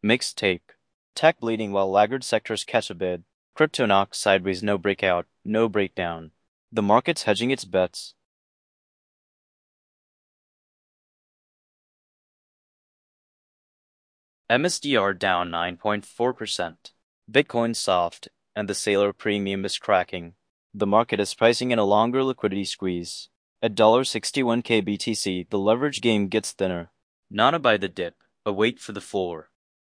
Mixed take. Tech bleeding while laggard sectors catch a bid. Crypto knocks sideways, no breakout, no breakdown. The market's hedging its bets. MSDR down 9.4%. Bitcoin soft, and the Sailor premium is cracking. The market is pricing in a longer liquidity squeeze. At $61K BTC, the leverage game gets thinner. Not a buy the dip, but wait for the floor.